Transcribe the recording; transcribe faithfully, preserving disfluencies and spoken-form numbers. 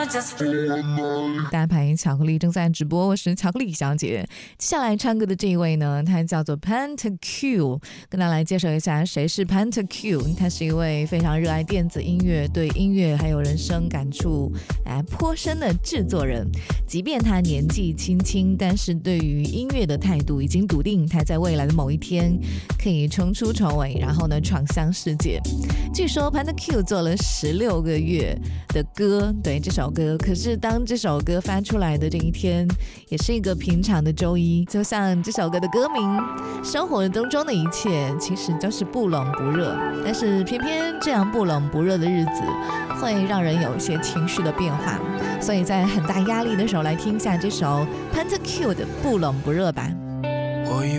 大牌巧克力正在直播，我是巧克力小姐。接下来唱歌的这一位呢，他叫做 Pentakill， 跟大家来介绍一下谁是 Pentakill。他是一位非常热爱电子音乐，对音乐还有人生感触哎颇深的制作人。即便他年纪轻轻，但是对于音乐的态度已经笃定，他在未来的某一天可以冲出重围，然后呢闯向世界。据说 Pentakill 做了十六个月的歌，对这首歌，可是当这首歌发出来的这一天，也是一个平常的周一，就像这首歌的歌名，生活当中的一切其实就是不冷不热，但是偏偏这样不冷不热的日子，会让人有一些情绪的变化，所以在很大压力的时候，来听一下这首 Pentakill 的不冷不热吧。 我以